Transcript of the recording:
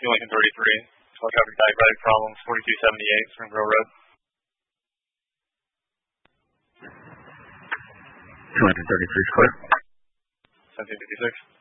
Lincoln 33. Helicopter diabetic problems, 4278 from Grill Road. 233 is clear. 1756.